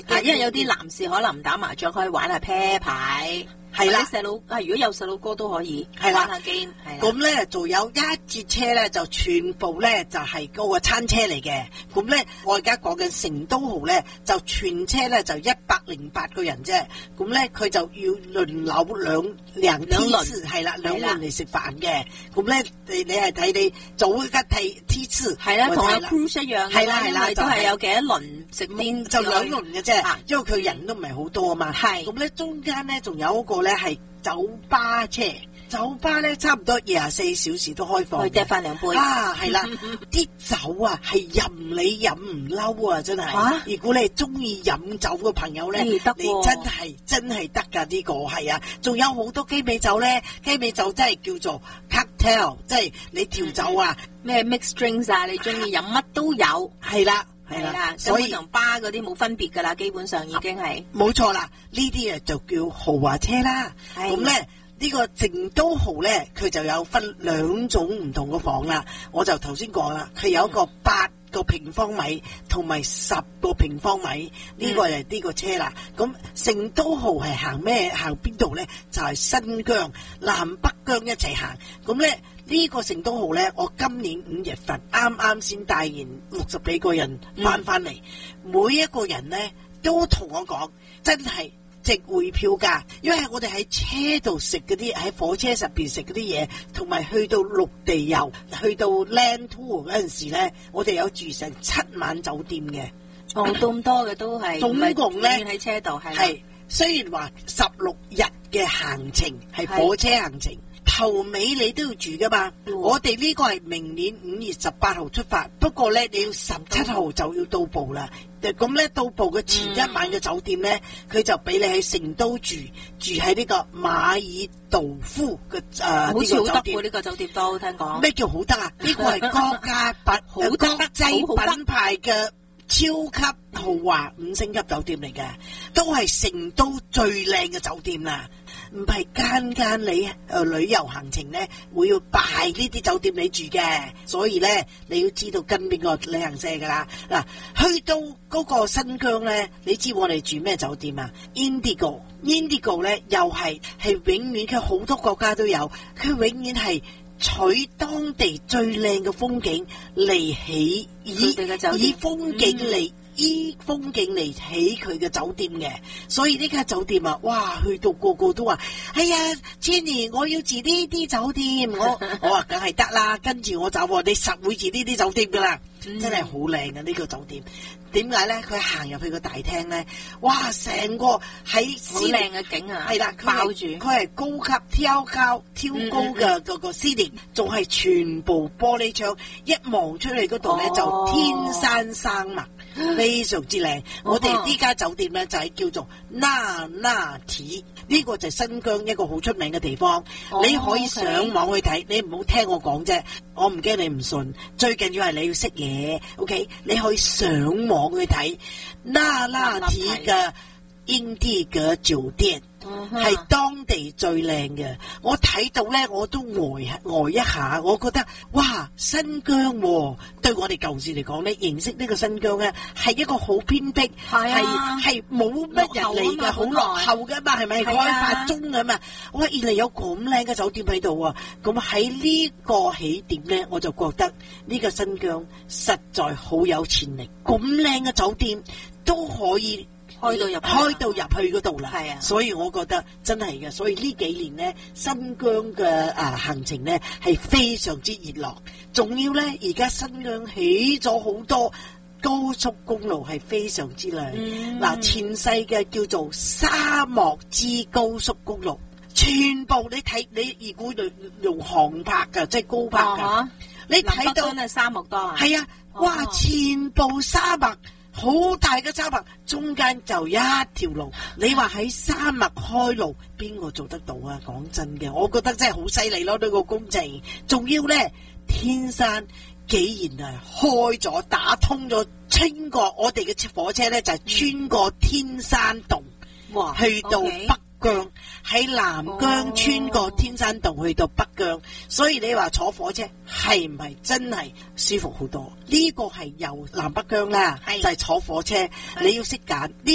因為有啲男士可能唔打麻雀，可以玩下啤牌。 係啦， 細佬如果有細佬哥都可以係啦玩下機。 咁咧仲有一節車咧，就全部咧就係嗰個餐車嚟嘅。咁咧我而家講緊成都號咧，就全車咧就108個人啫。咁咧佢就要輪流兩次，係啦，兩輪嚟食飯嘅。咁咧你係睇你早一間梯次， 係啦，同阿 cruise 一樣， 係啦， 都係有幾多輪食邊就兩輪嘅啫，因為佢人都唔係好多啊嘛。 係咁咧中間咧仲有一個咧係酒吧車，酒吧咧差唔多24小時都開放， 去掟翻兩杯啊，係啦，啲酒啊係任你飲唔嬲啊，真係。如果你係中意飲酒嘅朋友咧，你真係得噶呢個係啊。仲有好多雞尾酒咧，雞尾酒真係叫做 cocktail， 即係你調酒啊， 咩 mixed drinks 啊，你中意飲乜都有， 係啦。 係啦，所以同巴嗰啲冇分別噶啦，基本上已經係冇錯啦。呢啲啊就叫豪華車啦。咁咧呢個成都豪咧，佢就有分2種唔同嘅房啦。我就頭先講啦，佢有一個8個平方米同埋10個平方米，呢個係呢個車啦。咁成都豪係行邊度咧？就係新疆、南北疆一齊行。咁咧呢個成都號咧，我今年5月份啱先帶完60幾個人翻嚟，每一個人咧都同我講，真係值回票價，因為我哋喺車度食嗰啲，喺火車上邊食嗰啲嘢，同埋去到陸地遊，去到 land tour 嗰陣時咧，我哋有住成7晚酒店嘅。 到咁多嘅都係總共咧喺車度係雖然話16日嘅行程係火車行程。頭尾你都要住噶嘛？我哋呢個係明年5月18號出發，不過咧你要17號就要到埗啦。咁咧到埗嘅前一晚嘅酒店咧，佢就俾你喺成都住喺呢個馬爾道夫嘅呢個酒店。 呢個酒店都聽講。 咩叫好得啊？呢個係國際品牌嘅超級豪華5星級酒店嚟嘅，都係成都最靚嘅酒店啦。唔係間你旅遊行程咧會要拜呢啲酒店你住嘅，所以咧你要知道跟邊個旅行社噶啦。嗱，去到嗰個新疆咧，你知我哋住咩酒店啊 ？Indigo 咧又係永遠，佢好多國家都有，佢永遠係取當地最靚嘅風景嚟起，以風景嚟起佢嘅酒店嘅，所以呢間酒店啊，哇，去到個個都話，哎呀 Jenny 我要住呢啲酒店，我話梗係得啦，跟住我走，你實會住呢啲酒店噶啦，真係好靚嘅呢個酒店。點解咧？佢行入去個大廳咧，哇！成個喺好靚嘅景啊， 係啦， 包住佢係高級挑高嘅嗰個 ceiling， 仲係全部玻璃窗，一望出去嗰度咧就天山生脈，非常之靚。我哋呢間酒店咧就係叫做那那提，呢個就係新疆一個好出名嘅地方，你可以上網去睇，你唔好聽我講啫，我唔驚你唔信，最緊要係你要識嘢 ，OK？ 你可以上網去睇那那提嘅英迪格酒店，係當地最靚嘅。我睇到咧，我都呆一下，我覺得哇，新疆對我哋舊時嚟講咧，認識呢個新疆咧係一個好偏僻，係冇乜人嚟嘅，好落後噶嘛，係咪開發中噶嘛？哇，原來有咁靚嘅酒店喺度啊！咁喺呢個起點咧，我就覺得呢個新疆實在好有潛力，咁靚嘅酒店都可以開到入去嗰度啦，係啊，所以我覺得真係嘅，所以呢幾年咧，新疆嘅行程咧係非常之熱絡，仲要咧而家新疆起咗好多高速公路係非常之靚，嗱，前世嘅叫做沙漠之高速公路，全部你睇你如果用航拍噶，即係高拍噶，你睇到係沙漠多啊， 係啊，哇，全部沙漠。好大嘅沙漠，中間就一條路。你話喺沙漠開路，邊個做得到啊？講真嘅，我覺得真係好犀利咯，呢個工程。仲要咧，天山竟然開咗，打通咗，穿過我哋嘅火車咧，就係穿過天山洞，哇，去到北疆，喺南疆穿過天山洞去到北疆，所以你話坐火車係唔係真係舒服好多？呢個係由南北疆啦，就係坐火車，你要識揀。